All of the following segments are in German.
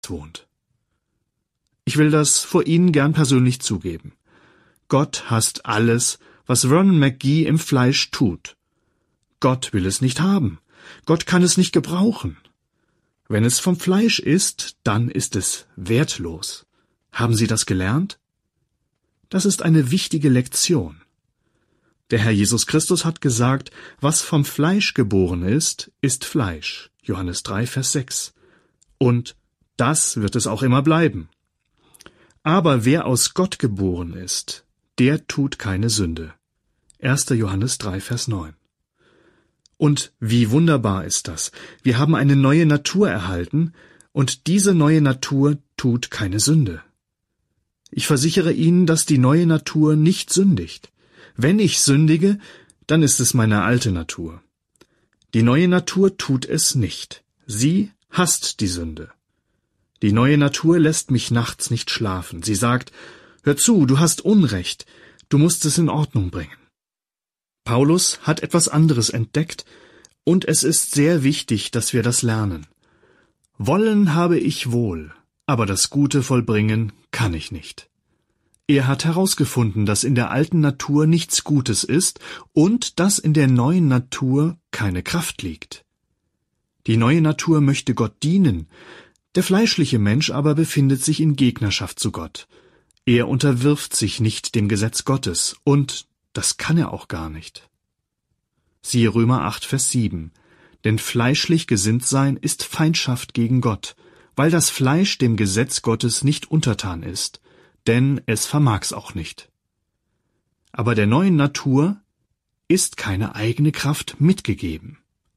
wohnt. Ich will das vor Ihnen gern persönlich zugeben. Gott hasst alles, was Vernon McGee im Fleisch tut. Gott will es nicht haben. Gott kann es nicht gebrauchen. Wenn es vom Fleisch ist, dann ist es wertlos. Haben Sie das gelernt? Das ist eine wichtige Lektion. Der Herr Jesus Christus hat gesagt, was vom Fleisch geboren ist, ist Fleisch. Johannes 3, Vers 6. Und das wird es auch immer bleiben. Aber wer aus Gott geboren ist, der tut keine Sünde. 1. Johannes 3, Vers 9. Und wie wunderbar ist das. Wir haben eine neue Natur erhalten, und diese neue Natur tut keine Sünde. Ich versichere Ihnen, dass die neue Natur nicht sündigt. Wenn ich sündige, dann ist es meine alte Natur. Die neue Natur tut es nicht. Sie hasst die Sünde. Die neue Natur lässt mich nachts nicht schlafen. Sie sagt, hör zu, du hast Unrecht, du musst es in Ordnung bringen. Paulus hat etwas anderes entdeckt, und es ist sehr wichtig, dass wir das lernen. Wollen habe ich wohl, aber das Gute vollbringen kann ich nicht. Er hat herausgefunden, dass in der alten Natur nichts Gutes ist und dass in der neuen Natur keine Kraft liegt. Die neue Natur möchte Gott dienen, der fleischliche Mensch aber befindet sich in Gegnerschaft zu Gott. Er unterwirft sich nicht dem Gesetz Gottes, und das kann er auch gar nicht. Siehe Römer 8, Vers 7. Denn fleischlich gesinnt sein ist Feindschaft gegen Gott, weil das Fleisch dem Gesetz Gottes nicht untertan ist, denn es vermag's auch nicht. Aber der neuen Natur ist keine eigene Kraft mitgegeben.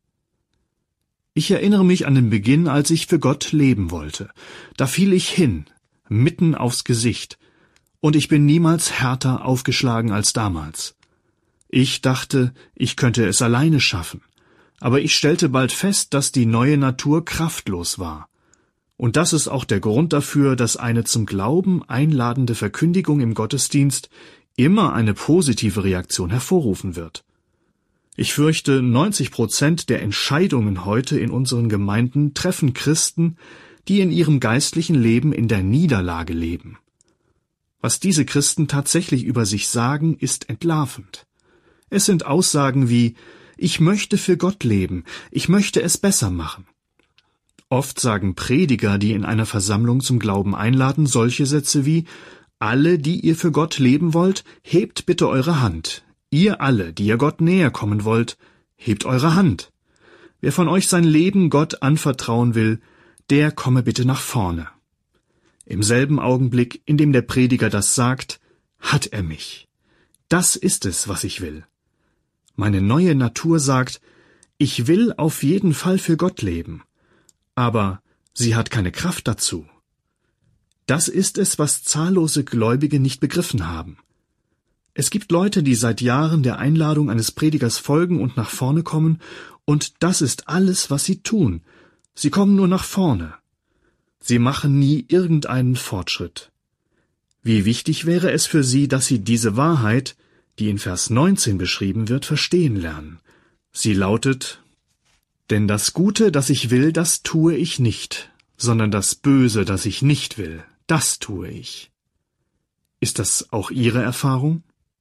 Ich erinnere mich an den Beginn, als ich für Gott leben wollte. Da fiel ich hin, mitten aufs Gesicht, und ich bin niemals härter aufgeschlagen als damals. Ich dachte, ich könnte es alleine schaffen, aber ich stellte bald fest, dass die neue Natur kraftlos war. Und das ist auch der Grund dafür, dass eine zum Glauben einladende Verkündigung im Gottesdienst immer eine positive Reaktion hervorrufen wird. Ich fürchte, 90% der Entscheidungen heute in unseren Gemeinden treffen Christen, die in ihrem geistlichen Leben in der Niederlage leben. Was diese Christen tatsächlich über sich sagen, ist entlarvend. Es sind Aussagen wie, ich möchte für Gott leben, ich möchte es besser machen. Oft sagen Prediger, die in einer Versammlung zum Glauben einladen, solche Sätze wie, alle, die ihr für Gott leben wollt, hebt bitte eure Hand. Ihr alle, die ihr Gott näher kommen wollt, hebt eure Hand. Wer von euch sein Leben Gott anvertrauen will, der komme bitte nach vorne. Im selben Augenblick, in dem der Prediger das sagt, hat er mich. Das ist es, was ich will. Meine neue Natur sagt, ich will auf jeden Fall für Gott leben, aber sie hat keine Kraft dazu. Das ist es, was zahllose Gläubige nicht begriffen haben. Es gibt Leute, die seit Jahren der Einladung eines Predigers folgen und nach vorne kommen, und das ist alles, was sie tun. Sie kommen nur nach vorne. Sie machen nie irgendeinen Fortschritt. Wie wichtig wäre es für sie, dass sie diese Wahrheit, die in Vers 19 beschrieben wird, verstehen lernen. Sie lautet, denn das Gute, das ich will, das tue ich nicht, sondern das Böse, das ich nicht will, das tue ich. Ist das auch Ihre Erfahrung?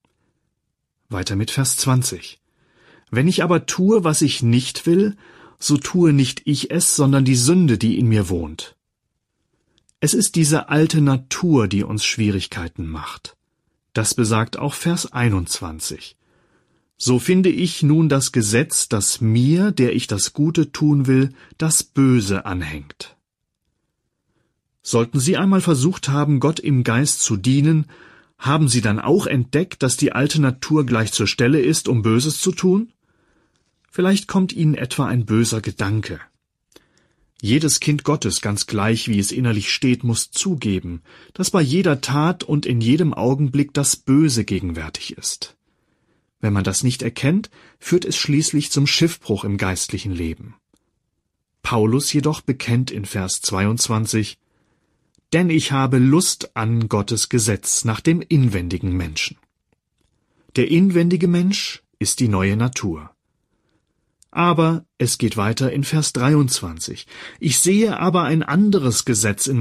Weiter mit Vers 20. Wenn ich aber tue, was ich nicht will, so tue nicht ich es, sondern die Sünde, die in mir wohnt. Es ist diese alte Natur, die uns Schwierigkeiten macht. Das besagt auch Vers 21. So finde ich nun das Gesetz, das mir, der ich das Gute tun will, das Böse anhängt. Sollten Sie einmal versucht haben, Gott im Geist zu dienen, haben Sie dann auch entdeckt, dass die alte Natur gleich zur Stelle ist, um Böses zu tun? Vielleicht kommt Ihnen etwa ein böser Gedanke. Jedes Kind Gottes, ganz gleich wie es innerlich steht, muss zugeben, dass bei jeder Tat und in jedem Augenblick das Böse gegenwärtig ist. Wenn man das nicht erkennt, führt es schließlich zum Schiffbruch im geistlichen Leben. Paulus jedoch bekennt in Vers 22, denn ich habe Lust an Gottes Gesetz nach dem inwendigen Menschen. Der inwendige Mensch ist die neue Natur. Aber es geht weiter in Vers 23. Ich sehe aber ein anderes Gesetz in